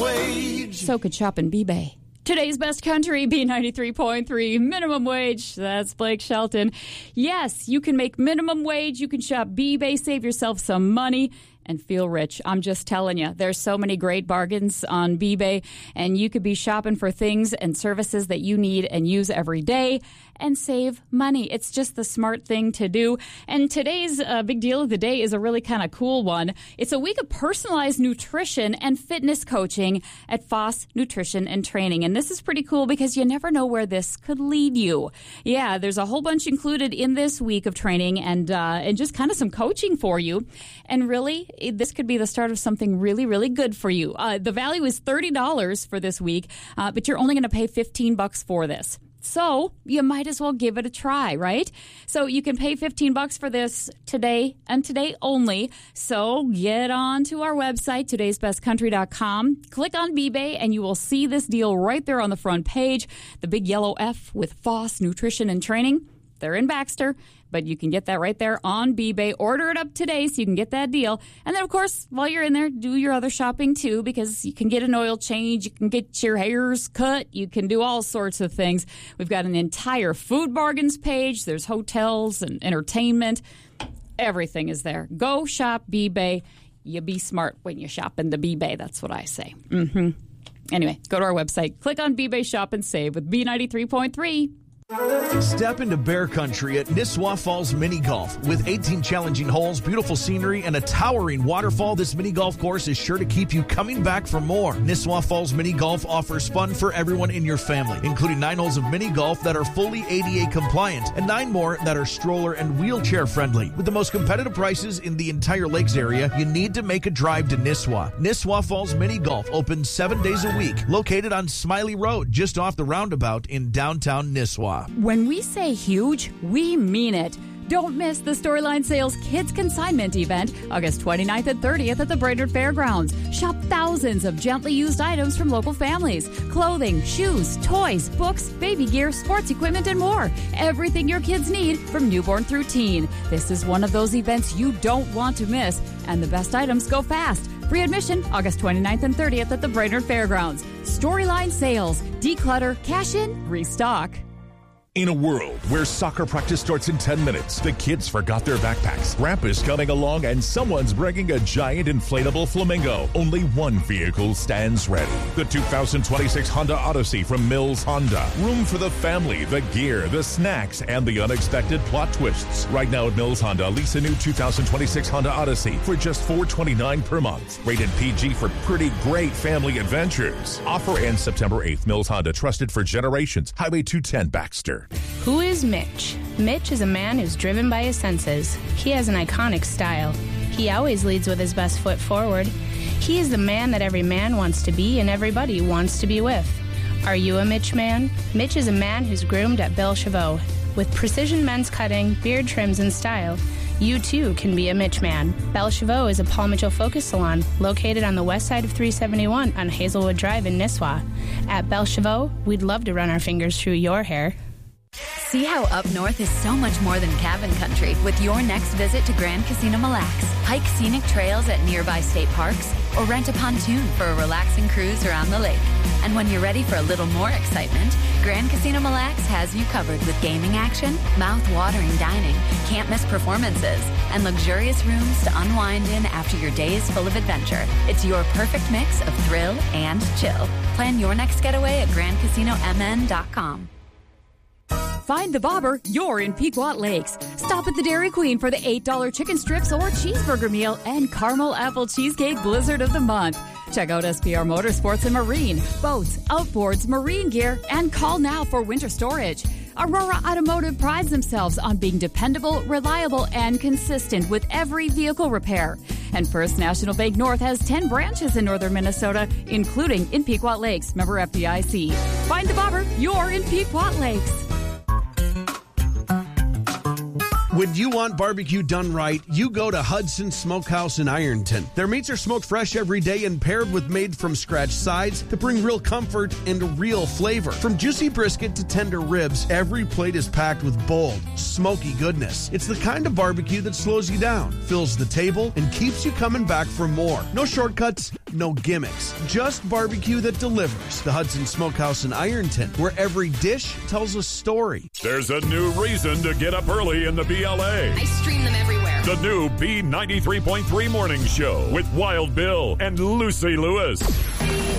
wage. So could shop in B-Bay. Today's best country, B93.3, minimum wage. That's Blake Shelton. Yes, you can make minimum wage. You can shop B-Bay, save yourself some money, and feel rich. I'm just telling you, there's so many great bargains on B-Bay, and you could be shopping for things and services that you need and use every day and save money. It's just the smart thing to do. And today's big deal of the day is a really kind of cool one. It's a week of personalized nutrition and fitness coaching at Foss Nutrition and Training. And this is pretty cool because you never know where this could lead you. Yeah, there's a whole bunch included in this week of training and just kind of some coaching for you. And really, this could be the start of something really, really good for you. The value is $30 for this week, but you're only going to pay $15 for this. So you might as well give it a try, right? So you can pay $15 for this today and today only. So get on to our website, todaysbestcountry.com. Click on B-Bay and you will see this deal right there on the front page. The big yellow F with Foss Nutrition and Training. They're in Baxter, but you can get that right there on B-Bay. Order it up today so you can get that deal. And then, of course, while you're in there, do your other shopping, too, because you can get an oil change, you can get your hairs cut, you can do all sorts of things. We've got an entire food bargains page. There's hotels and entertainment. Everything is there. Go shop B-Bay. You be smart when you shop in the B-Bay. That's what I say. Anyway, go to our website. Click on B-Bay Shop and Save with B93.3. Step into bear country at Nisswa Falls Mini Golf. With 18 challenging holes, beautiful scenery, and a towering waterfall, this mini golf course is sure to keep you coming back for more. Nisswa Falls Mini Golf offers fun for everyone in your family, including 9 holes of mini golf that are fully ADA compliant and 9 more that are stroller and wheelchair friendly. With the most competitive prices in the entire lakes area, you need to make a drive to Nisswa. Nisswa Falls Mini Golf opens 7 days a week, located on Smiley Road, just off the roundabout in downtown Nisswa. When we say huge, we mean it. Don't miss the Storyline Sales Kids Consignment event, August 29th and 30th at the Brainerd Fairgrounds. Shop thousands of gently used items from local families. Clothing, shoes, toys, books, baby gear, sports equipment, and more. Everything your kids need from newborn through teen. This is one of those events you don't want to miss, and the best items go fast. Free admission, August 29th and 30th at the Brainerd Fairgrounds. Storyline Sales. Declutter, cash in, restock. In a world where soccer practice starts in 10 minutes, the kids forgot their backpacks. Ramp is coming along and someone's bringing a giant inflatable flamingo. Only one vehicle stands ready. The 2026 Honda Odyssey from Mills Honda. Room for the family, the gear, the snacks, and the unexpected plot twists. Right now at Mills Honda, lease a new 2026 Honda Odyssey for just $429 per month. Rated PG for pretty great family adventures. Offer ends September 8th. Mills Honda, trusted for generations. Highway 210 Baxter. Who is Mitch? Mitch is a man who's driven by his senses. He has an iconic style. He always leads with his best foot forward. He is the man that every man wants to be and everybody wants to be with. Are you a Mitch man? Mitch is a man who's groomed at Belle Chevaux. With precision men's cutting, beard trims, and style, you too can be a Mitch man. Belle Chevaux is a Paul Mitchell focus salon located on the west side of 371 on Hazelwood Drive in Nisswa. At Belle Chevaux, we'd love to run our fingers through your hair. See how up north is so much more than cabin country with your next visit to Grand Casino Mille Lacs. Hike scenic trails at nearby state parks or rent a pontoon for a relaxing cruise around the lake. And when you're ready for a little more excitement, Grand Casino Mille Lacs has you covered with gaming action, mouth-watering dining, can't-miss performances, and luxurious rooms to unwind in after your day is full of adventure. It's your perfect mix of thrill and chill. Plan your next getaway at GrandCasinoMN.com. Find the bobber, you're in Pequot Lakes. Stop at the Dairy Queen for the $8 chicken strips or cheeseburger meal and caramel apple cheesecake blizzard of the month. Check out SPR Motorsports and Marine, boats, outboards, marine gear, and call now for winter storage. Aurora Automotive prides themselves on being dependable, reliable, and consistent with every vehicle repair. And First National Bank North has 10 branches in northern Minnesota, including in Pequot Lakes. Member FDIC. Find the bobber, you're in Pequot Lakes. When you want barbecue done right, you go to Hudson Smokehouse in Ironton. Their meats are smoked fresh every day and paired with made-from-scratch sides to bring real comfort and real flavor. From juicy brisket to tender ribs, every plate is packed with bold, smoky goodness. It's the kind of barbecue that slows you down, fills the table, and keeps you coming back for more. No shortcuts, no gimmicks. Just barbecue that delivers. The Hudson Smokehouse in Ironton, where every dish tells a story. There's a new reason to get up early in the BLA. I stream them everywhere. The new B93.3 Morning Show with Wild Bill and Lucy Lewis.